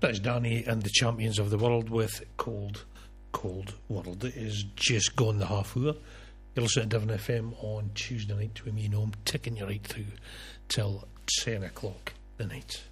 That's Danny and the Champions of the World with Cold World. It is just gone the half hour. You'll listen to Devon FM on Tuesday night with me, Noam, ticking you right through till 10 o'clock the night.